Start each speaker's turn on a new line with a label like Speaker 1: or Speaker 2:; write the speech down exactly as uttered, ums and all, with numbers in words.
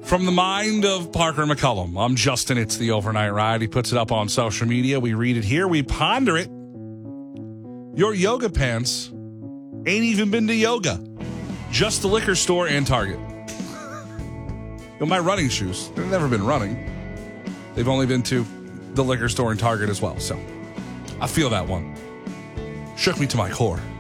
Speaker 1: From the mind of Parker McCullum, I'm Justin. It's the Overnight Ride. He puts it up on social media. We read it here. We ponder it. Your yoga pants ain't even been to yoga. Just the liquor store and Target. You know, my running shoes, they've never been running. They've only been to the liquor store and Target as well. So I feel that one. Shook me to my core.